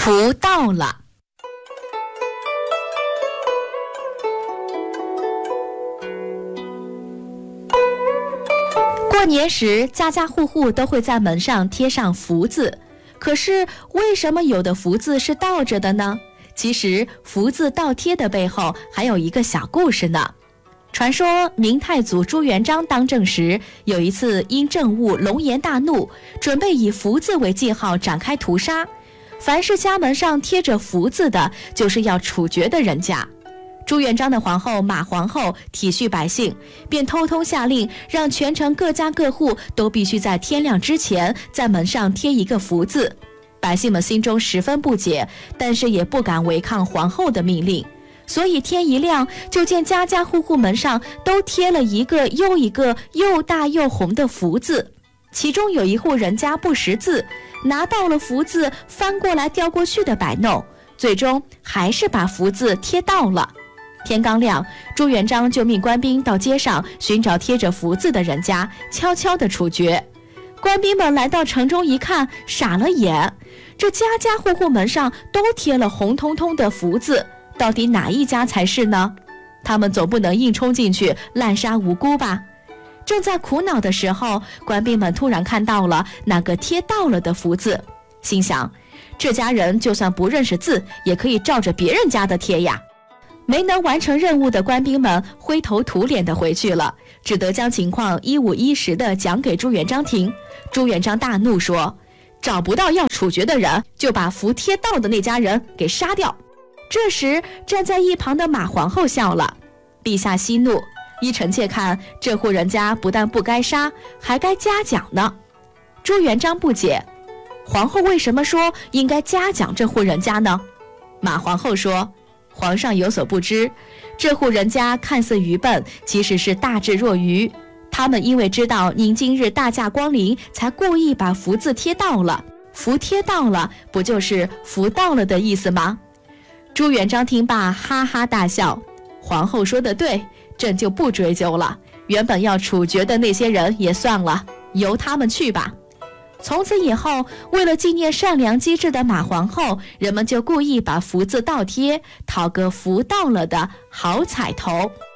福到了。过年时，家家户户都会在门上贴上福字，可是为什么有的福字是倒着的呢？其实福字倒贴的背后还有一个小故事呢。传说明太祖朱元璋当政时，有一次因政务龙颜大怒，准备以福字为记号展开屠杀。凡是家门上贴着福字的，就是要处决的人家。朱元璋的皇后马皇后体恤百姓，便偷偷下令，让全城各家各户都必须在天亮之前在门上贴一个福字。百姓们心中十分不解，但是也不敢违抗皇后的命令。所以天一亮，就见家家户户门上都贴了一个又一个又大又红的福字。其中有一户人家不识字，拿到了福字翻过来调过去的摆弄，最终还是把福字贴到了。天刚亮，朱元璋就命官兵到街上寻找贴着福字的人家，悄悄地处决。官兵们来到城中一看，傻了眼，这家家户户门上都贴了红彤彤的福字，到底哪一家才是呢？他们总不能硬冲进去滥杀无辜吧？正在苦恼的时候，官兵们突然看到了那个贴到了的福字，心想，这家人就算不认识字，也可以照着别人家的贴呀。没能完成任务的官兵们灰头土脸地回去了，只得将情况一五一十地讲给朱元璋听。朱元璋大怒说，找不到要处决的人，就把福贴到的那家人给杀掉。这时站在一旁的马皇后笑了，陛下息怒，依臣妾看，这户人家不但不该杀，还该嘉奖呢。朱元璋不解，皇后为什么说应该嘉奖这户人家呢？马皇后说，皇上有所不知，这户人家看似愚笨，其实是大智若愚。他们因为知道您今日大驾光临，才故意把福字贴到了。福贴到了，不就是福到了的意思吗？朱元璋听罢哈哈大笑，皇后说得对，朕就不追究了。原本要处决的那些人也算了，由他们去吧。从此以后，为了纪念善良机智的马皇后，人们就故意把福字倒贴，讨个福到了的好彩头。